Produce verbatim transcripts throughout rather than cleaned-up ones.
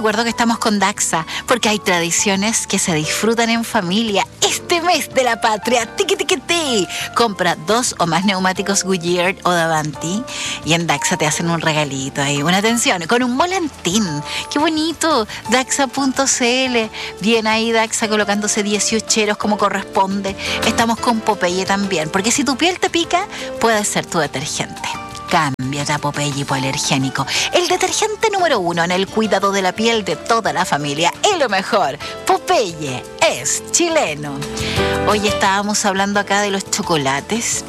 recuerdo que estamos con Daxa, porque hay tradiciones que se disfrutan en familia. Este mes de la patria, tiqui tiqui ti. Compra dos o más neumáticos Goodyear o Davanti y en Daxa te hacen un regalito ahí. Una atención, con un volantín. ¡Qué bonito! Daxa punto c l. Bien ahí Daxa colocándose dieciocheros como corresponde. Estamos con Popeye también, porque si tu piel te pica, puede ser tu detergente. Cámbiate a Popeye hipoalergénico, el detergente número uno en el cuidado de la piel de toda la familia. Y lo mejor, Popeye es chileno. Hoy estábamos hablando acá de los chocolates.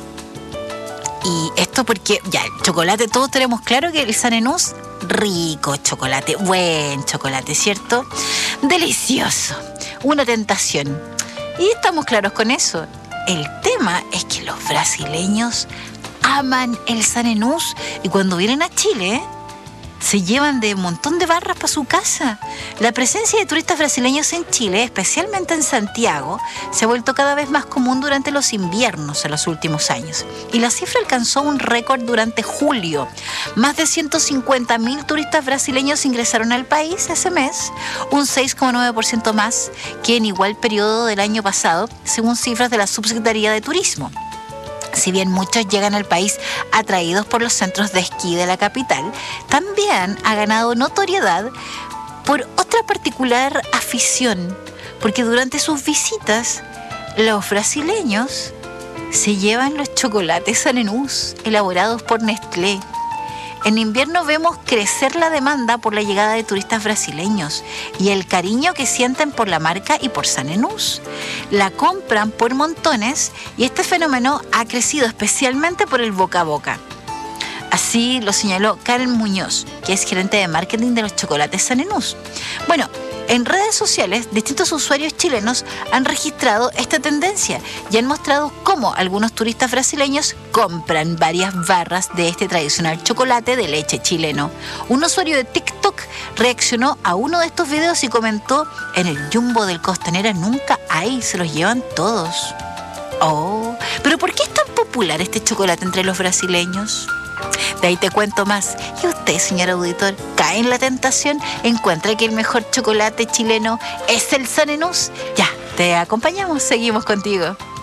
Y esto porque, ya, el chocolate, todos tenemos claro que el Sanenús, rico chocolate, buen chocolate, ¿cierto? Delicioso, una tentación. Y estamos claros con eso. El tema es que los brasileños aman el Sanenús y cuando vienen a Chile se llevan de un montón de barras para su casa. La presencia de turistas brasileños en Chile, especialmente en Santiago, se ha vuelto cada vez más común durante los inviernos en los últimos años. Y la cifra alcanzó un récord durante julio. Más de ciento cincuenta mil turistas brasileños ingresaron al país ese mes, un seis coma nueve por ciento más que en igual periodo del año pasado, según cifras de la Subsecretaría de Turismo. Si bien muchos llegan al país atraídos por los centros de esquí de la capital, también ha ganado notoriedad por otra particular afición, porque durante sus visitas los brasileños se llevan los chocolates Sanenús elaborados por Nestlé. En invierno vemos crecer la demanda por la llegada de turistas brasileños y el cariño que sienten por la marca y por Sanenús. La compran por montones y este fenómeno ha crecido especialmente por el boca a boca. Así lo señaló Karen Muñoz, que es gerente de marketing de los chocolates Sanenús. Bueno, en redes sociales, distintos usuarios chilenos han registrado esta tendencia y han mostrado cómo algunos turistas brasileños compran varias barras de este tradicional chocolate de leche chileno. Un usuario de TikTok reaccionó a uno de estos videos y comentó: en el Jumbo del Costanera nunca hay, se los llevan todos. Oh, pero ¿por qué es tan popular este chocolate entre los brasileños? De ahí te cuento más. ¿Y usted, señor auditor, cae en la tentación? ¿Encuentra que el mejor chocolate chileno es el Sanenús? Ya, te acompañamos, seguimos contigo.